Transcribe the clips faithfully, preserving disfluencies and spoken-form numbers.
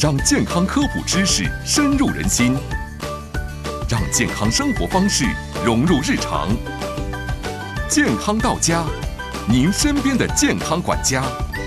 让健康科普知识深入人心，让健康生活方式融入日常。健康到家，您身边的健康管家。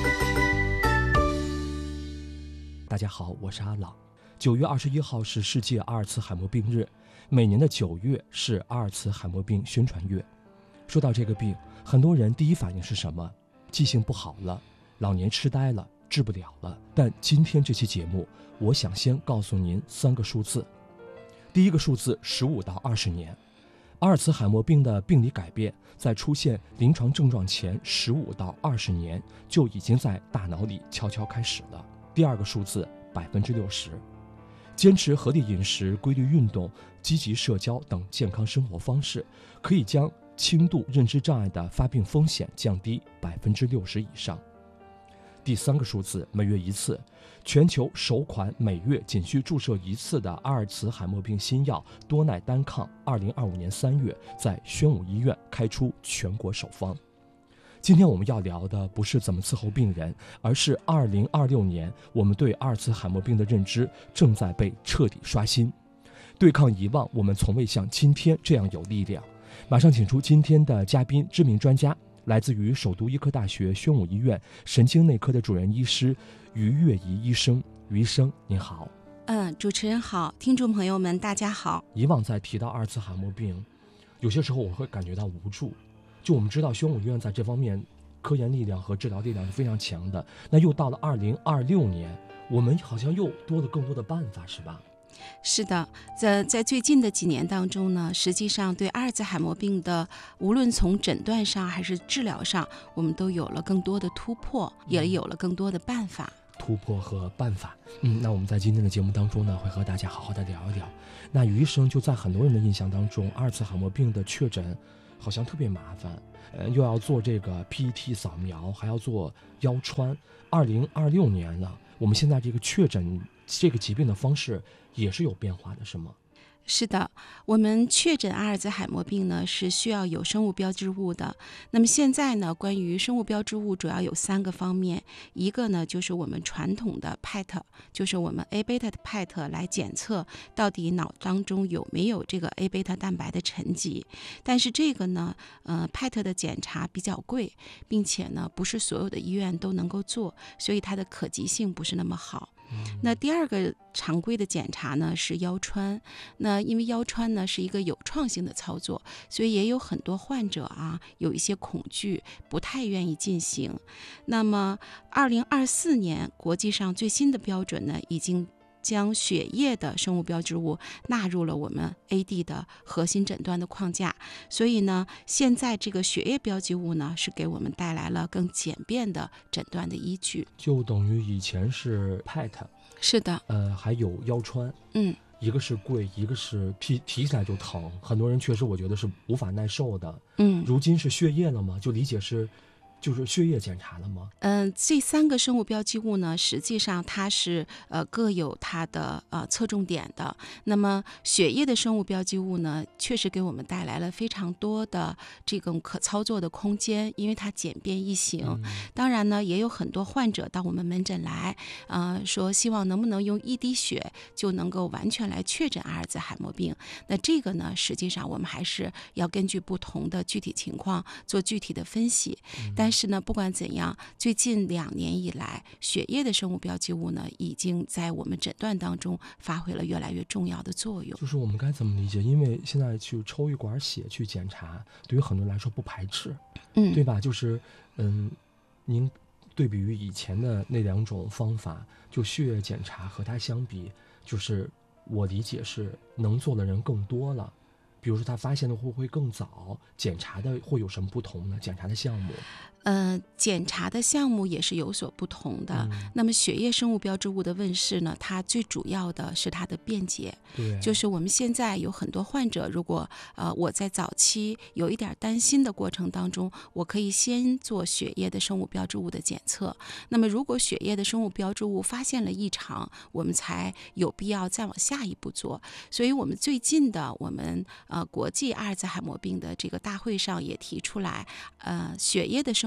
大家好，我是阿朗。九月二十一号是世界阿尔茨海默病日，每年的九月是阿尔茨海默病宣传月。说到这个病，很多人第一反应是什么？记性不好了，老年痴呆了，治不了了。但今天这期节目，我想先告诉您三个数字。第一个数字十五到二十年，阿尔茨海默病的病理改变在出现临床症状前十五到二十年就已经在大脑里悄悄开始了。第二个数字百分之六十，坚持合理饮食、规律运动、积极社交等健康生活方式，可以将轻度认知障碍的发病风险降低百分之六十以上。第三个数字每月一次，全球首款每月仅需注射一次的阿尔茨海默病新药多奈单抗，二零二五年三月在宣武医院开出全国首方。今天我们要聊的不是怎么伺候病人，而是二零二六年我们对阿尔茨海默病的认知正在被彻底刷新。对抗遗忘，我们从未像今天这样有力量。马上请出今天的嘉宾，知名专家，来自于首都医科大学宣武医院神经内科的主任医师于月怡医生。于医生您好。 嗯，主持人好，听众朋友们大家好。 以往在提到阿尔茨海默病，有些时候我会感觉到无助。就我们知道宣武医院在这方面科研力量和治疗力量是非常强的，那又到了二零二六年，我们好像又多了更多的办法，是吧？ 是的，在在最近的几年当中呢，实际上对阿尔茨海默病的无论从诊断上还是治疗上，我们都有了更多的突破，也有了更多的办法。 突破和办法，嗯，那我们在今天的节目当中呢，会和大家好好的聊一聊。那于医生就在很多人的印象当中，阿尔茨海默病的确诊好像特别麻烦，呃，又要做这个 P E T 扫描，还要做腰穿。二零二六年了，我们现在这个确诊这个疾病的方式也是有变化的，是吗？ 是的，我们确诊阿尔兹海默病呢是需要有生物标志物的。那么现在呢，关于生物标志物主要有三个方面，一个呢就是我们传统的 P E T， 就是我们 A 贝塔的 P E T 来检测到底脑当中有没有这个 A 贝塔蛋白的沉积。但是这个呢，呃 P E T 的检查比较贵，并且呢不是所有的医院都能够做，所以它的可及性不是那么好。那第二个常规的检查呢是腰穿，那因为腰穿呢是一个有创性的操作，所以也有很多患者啊有一些恐惧，不太愿意进行。那么二零二四年国际上最新的标准呢，已经将血液的生物标志物纳入了我们 A D 的核心诊断的框架，所以呢，现在这个血液标记物呢，是给我们带来了更简便的诊断的依据。 就等于以前是 P E T， 是的， 呃，还有腰穿， 嗯， 一个是贵，一个是提提起来就疼，很多人确实我觉得是无法耐受的。 嗯， 如今是血液了吗？就理解是。就是血液检查了吗？ 嗯、呃，这三个生物标记物呢，实际上它是呃各有它的呃侧重点的。那么血液的生物标记物呢，确实给我们带来了非常多的这种可操作的空间，因为它简便易行。嗯、当然呢，也有很多患者到我们门诊来，呃，说希望能不能用一滴血就能够完全来确诊阿尔兹海默病。那这个呢，实际上我们还是要根据不同的具体情况做具体的分析。嗯、但是是呢，不管怎样，最近两年以来，血液的生物标记物呢，已经在我们诊断当中发挥了越来越重要的作用。 就是我们该怎么理解？因为现在去抽一管血去检查，对于很多人来说不排斥，嗯，对吧？就是嗯，您对比于以前的那两种方法，就血液检查和它相比，就是我理解是能做的人更多了。比如说他发现的会不会更早，检查的会有什么不同呢？检查的项目呃，检查的项目也是有所不同的。嗯、那么血液生物标志物的问世呢，它最主要的是它的便捷。 对， 就是我们现在有很多患者，如果呃我在早期有一点担心的过程当中，我可以先做血液的生物标志物的检测。那么如果血液的生物标志物发现了异常，我们才有必要再往下一步做。所以我们最近的我们呃国际阿尔兹海默病的这个大会上也提出来，呃血液的生物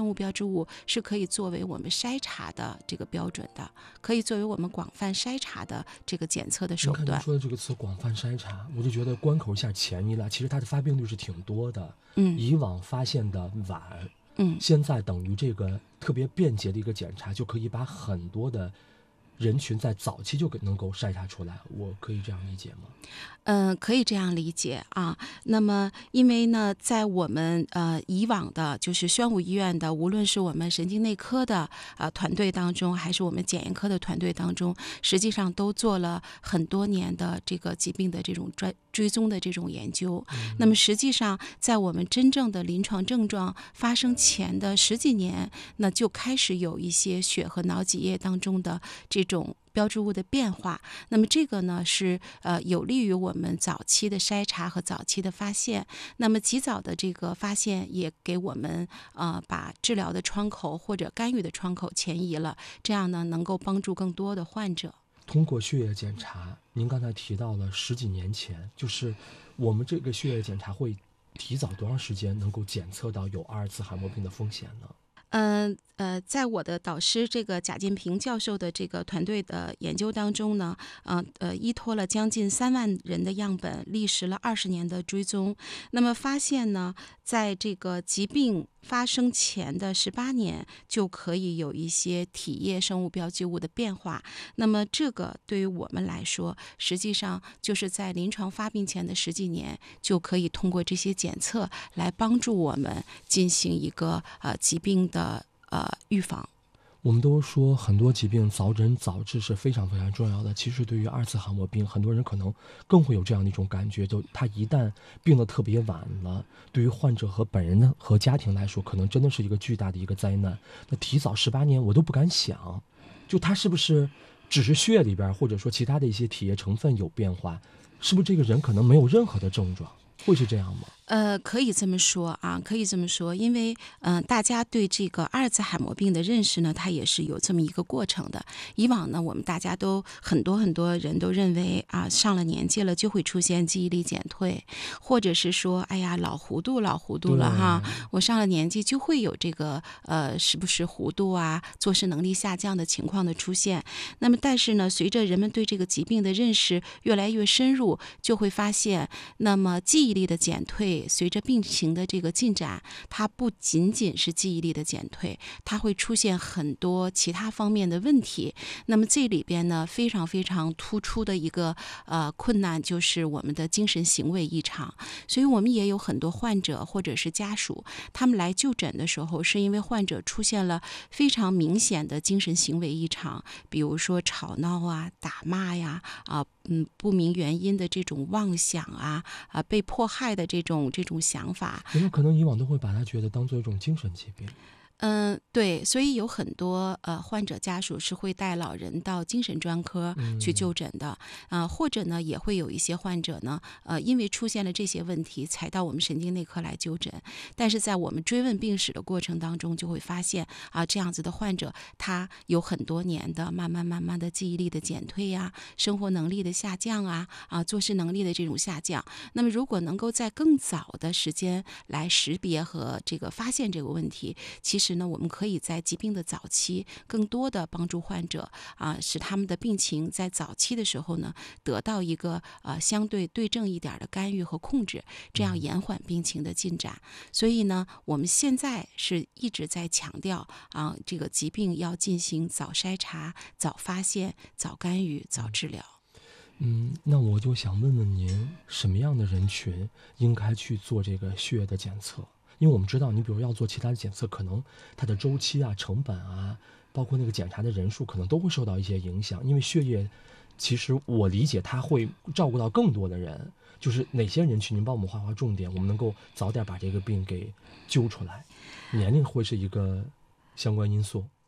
生物标志物是可以作为我们筛查的这个标准的，可以作为我们广泛筛查的这个检测的手段。 您看您说的这个词广泛筛查，我就觉得关口一下前移了，其实它的发病率是挺多的。 嗯， 以往发现的晚， 嗯， 现在等于这个特别便捷的一个检查，就可以把很多的人群在早期就能够筛查出来，我可以这样理解吗？ 嗯、呃，可以这样理解啊。那么，因为呢，在我们呃以往的，就是宣武医院的，无论是我们神经内科的呃团队当中，还是我们检验科的团队当中，实际上都做了很多年的这个疾病的这种追追踪的这种研究。嗯、那么，实际上在我们真正的临床症状发生前的十几年，那就开始有一些血和脑脊液当中的这种标志物的变化。那么这个呢是呃有利于我们早期的筛查和早期的发现。那么及早的这个发现也给我们呃把治疗的窗口或者干预的窗口前移了，这样呢能够帮助更多的患者。 通过血液检查，您刚才提到了十几年前，就是我们这个血液检查会提早多长时间能够检测到有阿尔茨海默病的风险呢？ 嗯呃，在我的导师这个贾建平教授的这个团队的研究当中呢，呃呃，依托了将近三万人的样本，历时了二十年的追踪，那么发现呢，在这个疾病发生前的十八年就可以有一些体液生物标记物的变化。那么这个对于我们来说，实际上就是在临床发病前的十几年就可以通过这些检测来帮助我们进行一个呃疾病的呃预防。 我们都说很多疾病早诊早治是非常非常重要的，其实对于阿尔茨海默病，很多人可能更会有这样的一种感觉，就他一旦病得特别晚了，对于患者和本人和家庭来说，可能真的是一个巨大的一个灾难。那提早十八年我都不敢想，就他是不是只是血里边或者说其他的一些体液成分有变化，是不是这个人可能没有任何的症状，会是这样吗？ 呃，可以这么说啊，可以这么说，因为嗯、呃，大家对这个阿尔茨海默病的认识呢，它也是有这么一个过程的。以往呢，我们大家都很多很多人都认为啊，上了年纪了就会出现记忆力减退，或者是说，哎呀，老糊涂老糊涂了哈，我上了年纪就会有这个呃，时不时糊涂啊，做事能力下降的情况的出现。那么，但是呢，随着人们对这个疾病的认识越来越深入，就会发现，那么记忆力的减退。随着病情的这个进展，它不仅仅是记忆力的减退，它会出现很多其他方面的问题。那么这里边呢，非常非常突出的一个呃困难就是我们的精神行为异常。所以我们也有很多患者或者是家属，他们来就诊的时候，是因为患者出现了非常明显的精神行为异常，比如说吵闹啊、打骂呀、啊、嗯不明原因的这种妄想啊、啊被迫害的这种。这种想法， 有没有可能以往都会把它觉得当做一种精神疾病？ 嗯，对，所以有很多呃患者家属是会带老人到精神专科去就诊的，啊、嗯呃，或者呢也会有一些患者呢，呃，因为出现了这些问题才到我们神经内科来就诊，但是在我们追问病史的过程当中，就会发现啊、呃，这样子的患者他有很多年的慢慢慢慢的记忆力的减退呀、生活能力的下降啊，啊、呃，做事能力的这种下降。那么如果能够在更早的时间来识别和这个发现这个问题，其实呢，我们可以在疾病的早期更多的帮助患者啊，使他们的病情在早期的时候呢，得到一个呃相对对症一点的干预和控制，这样延缓病情的进展。所以呢，我们现在是一直在强调啊，这个疾病要进行早筛查、早发现、早干预、早治疗。 嗯，那我就想问问您，什么样的人群应该去做这个血液的检测？因为我们知道，你比如要做其他的检测，可能它的周期啊、成本啊，包括那个检查的人数，可能都会受到一些影响。因为血液，其实我理解它会照顾到更多的人，就是哪些人群，您帮我们划划重点，我们能够早点把这个病给揪出来。年龄会是一个相关因素。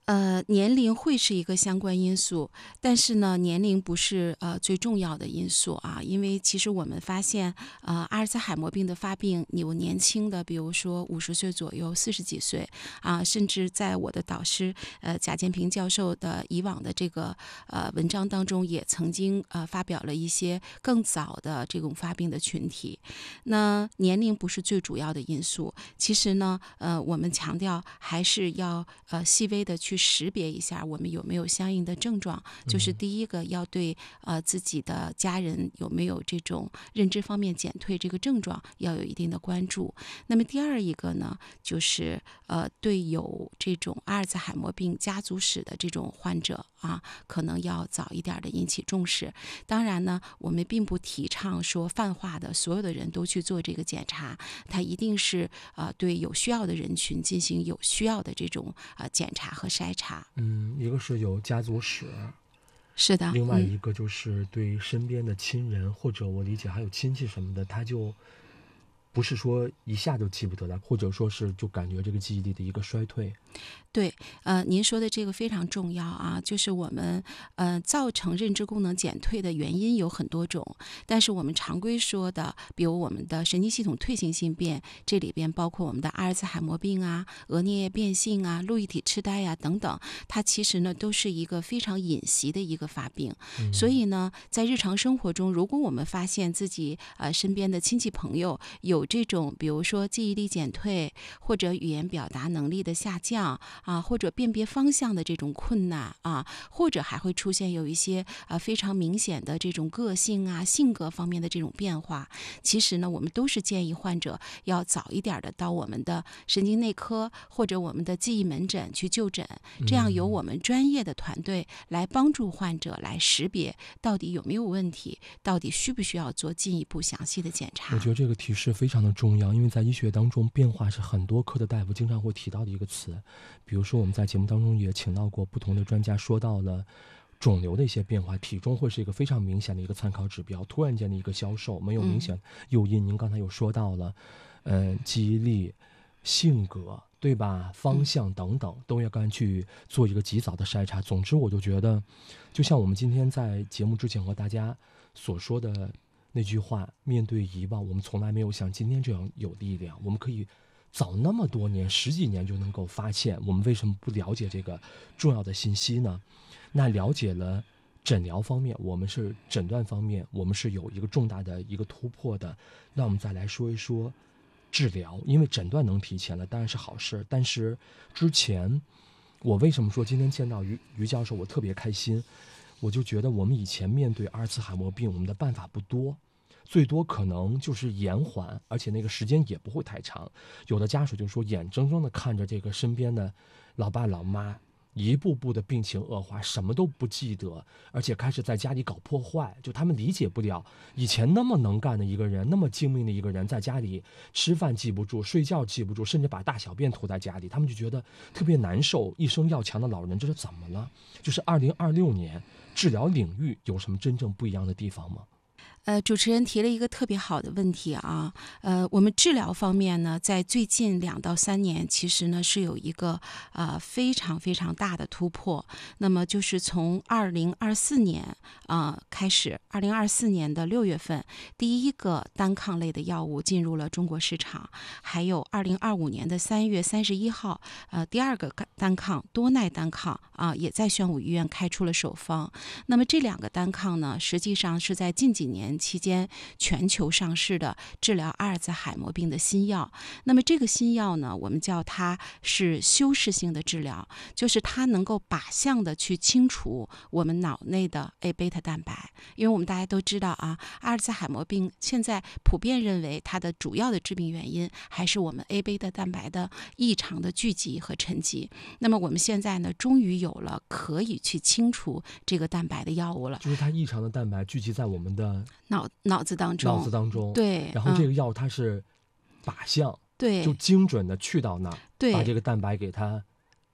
呃，年龄会是一个相关因素，但是呢，年龄不是呃最重要的因素啊，因为其实我们发现，呃，阿尔兹海默病的发病有年轻的，比如说五十岁左右、四十几岁啊，甚至在我的导师呃贾建平教授的以往的这个呃文章当中，也曾经呃发表了一些更早的这种发病的群体。那年龄不是最主要的因素，其实呢，呃，我们强调还是要呃细微的去识别一下我们有没有相应的症状，就是第一个要对呃自己的家人有没有这种认知方面减退这个症状要有一定的关注。那么第二一个呢，就是呃对有这种阿尔兹海默病家族史的这种患者啊，可能要早一点的引起重视。当然呢，我们并不提倡说泛化的所有的人都去做这个检查，它一定是呃对有需要的人群进行有需要的这种呃检查和筛查。 嗯，一个是有家族史， 是的， 另外嗯一个就是对身边的亲人、或者我理解还有亲戚什么的，他就不是说一下就记不得了，或者说是就感觉这个记忆力的一个衰退。 对，呃，您说的这个非常重要啊，就是我们呃造成认知功能减退的原因有很多种，但是我们常规说的，比如我们的神经系统退行性变，这里边包括我们的阿尔兹海默病啊、额颞叶变性啊、路易体痴呆呀、等等，它其实呢都是一个非常隐习的一个发病。 嗯、 所以呢，在日常生活中，如果我们发现自己呃身边的亲戚朋友有这种，比如说记忆力减退或者语言表达能力的下降，啊，或者辨别方向的这种困难啊，或者还会出现有一些啊非常明显的这种个性啊、性格方面的这种变化。其实呢，我们都是建议患者要早一点的到我们的神经内科或者我们的记忆门诊去就诊，这样由我们专业的团队来帮助患者来识别到底有没有问题，到底需不需要做进一步详细的检查。 我觉得这个提示非常的重要，因为在医学当中，变化是很多科的大夫经常会提到的一个词。比如说我们在节目当中也请到过不同的专家，说到了肿瘤的一些变化，体重会是一个非常明显的一个参考指标。突然间的一个消瘦，没有明显诱因，嗯、您刚才有说到了，呃，记忆力、性格，对吧？方向等等，都要该去做一个及早的筛查。总之，我就觉得，就像我们今天在节目之前和大家所说的那句话：面对遗忘，我们从来没有像今天这样有力量。我们可以早那么多年十几年就能够发现，我们为什么不了解这个重要的信息呢？那了解了诊疗方面，我们是诊断方面我们是有一个重大的一个突破的。那我们再来说一说治疗，因为诊断能提前了当然是好事，但是之前我为什么说今天见到于于教授我特别开心，我就觉得我们以前面对阿尔茨海默病我们的办法不多，最多可能就是延缓，而且那个时间也不会太长。有的家属就说眼睁睁的看着这个身边的老爸老妈一步步的病情恶化，什么都不记得，而且开始在家里搞破坏，就他们理解不了以前那么能干的一个人，那么精明的一个人，在家里吃饭记不住，睡觉记不住，甚至把大小便吐在家里，他们就觉得特别难受。一生要强的老人，这是怎么了？就是二零二六年治疗领域有什么真正不一样的地方吗？ 呃，主持人提了一个特别好的问题啊，呃，我们治疗方面呢，在最近两到三年，其实呢是有一个呃非常非常大的突破。那么就是从二零二四年啊、呃、开始，二零二四年的六月份，第一个单抗类的药物进入了中国市场，还有二零二五年的三月三十一号，呃，第二个单抗多奈单抗啊、呃，也在宣武医院开出了首方。那么这两个单抗呢，实际上是在近几年期间全球上市的治疗阿尔兹海默病的新药。那么这个新药呢，我们叫它是修饰性的治疗，就是它能够靶向的去清除我们脑内的 A 贝塔蛋白。因为我们大家都知道啊，阿尔兹海默病现在普遍认为它的主要的致病原因还是我们 A 贝塔蛋白的异常的聚集和沉积。那么我们现在呢，终于有了可以去清除这个蛋白的药物了， 就是它异常的蛋白聚集在我们的脑脑子当中， 脑子当中， 对， 然后这个药它是靶向， 对， 就精准的去到那儿， 对， 把这个蛋白给它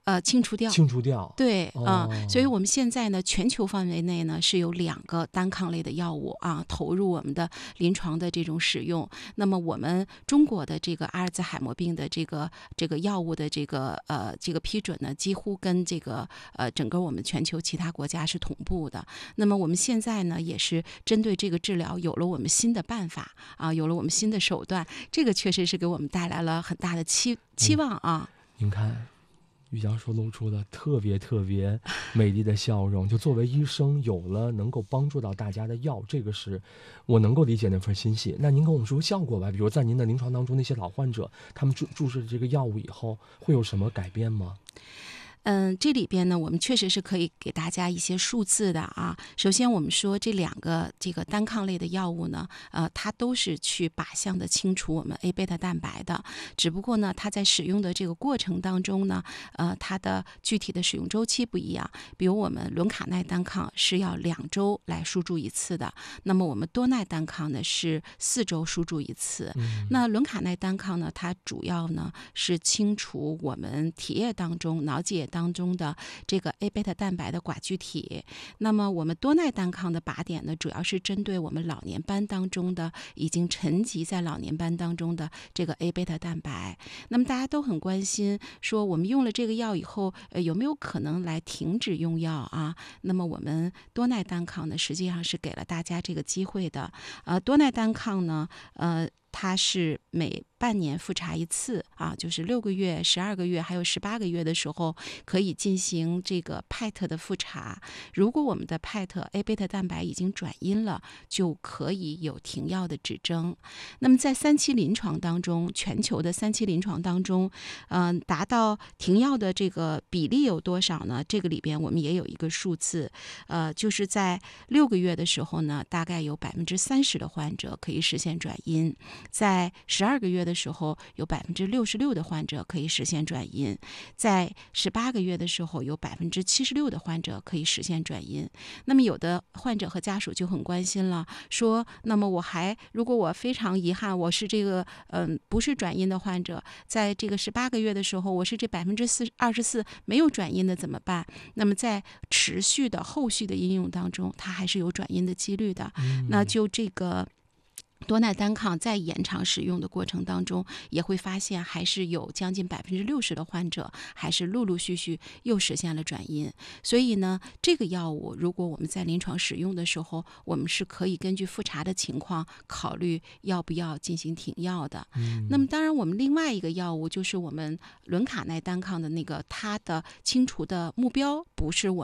呃清除掉。 清除掉。 对啊、 哦呃，所以我们现在呢，全球范围内呢是有两个单抗类的药物啊投入我们的临床的这种使用。那么我们中国的这个阿尔兹海默病的这个这个药物的这个呃这个批准呢，几乎跟这个呃整个我们全球其他国家是同步的。那么我们现在呢，也是针对这个治疗有了我们新的办法啊，有了我们新的手段，这个确实是给我们带来了很大的期期望啊。 您看于教授露出了特别特别美丽的笑容，就作为医生有了能够帮助到大家的药，这个是我能够理解那份欣喜。那您跟我们说效果吧，比如在您的临床当中，那些老患者他们注注射这个药物以后会有什么改变吗？ 嗯，这里边呢，我们确实是可以给大家一些数字的啊。首先，我们说这两个这个单抗类的药物呢，呃，它都是去靶向的清除我们 A 贝塔蛋白的，只不过呢，它在使用的这个过程当中呢，呃，它的具体的使用周期不一样。比如我们伦卡奈单抗是要两周来输注一次的，那么我们多奈单抗呢是四周输注一次。 嗯、 那伦卡奈单抗呢，它主要呢是清除我们体液当中、脑脊液当中当中的这个 A 贝塔蛋白的寡聚体。那么我们多奈单抗的靶点呢，主要是针对我们老年斑当中的已经沉积在老年斑当中的这个 A 贝塔蛋白。那么大家都很关心，说我们用了这个药以后，呃，有没有可能来停止用药啊？那么我们多奈单抗呢，实际上是给了大家这个机会的。呃，多奈单抗呢，呃。它是每半年复查一次啊，就是六个月、十二个月还有十八个月的时候可以进行这个 P E T 的复查。如果我们的 P E T A 贝塔蛋白已经转阴了，就可以有停药的指征。那么在三期临床当中，全球的三期临床当中，嗯、呃，达到停药的这个比例有多少呢？这个里边我们也有一个数字，呃，就是在六个月的时候呢，大概有百分之三十的患者可以实现转阴。在十二个月的时候，有百分之六十六的患者可以实现转阴；在十八个月的时候，有百分之七十六的患者可以实现转阴。那么，有的患者和家属就很关心了，说：那么我还如果我非常遗憾，我是这个嗯、呃、不是转阴的患者，在这个十八个月的时候，我是这百分之四二十四没有转阴的怎么办？那么在持续的后续的应用当中，它还是有转阴的几率的。 嗯、 那就这个。多奈单抗在延长使用的过程当中，也会发现还是有将近百分之六十的患者还是陆陆续续又实现了转阴。所以呢，这个药物如果我们在临床使用的时候，我们是可以根据复查的情况考虑要不要进行停药的。 嗯、 那么当然，我们另外一个药物就是我们伦卡奈单抗的那个，它的清除的目标不是我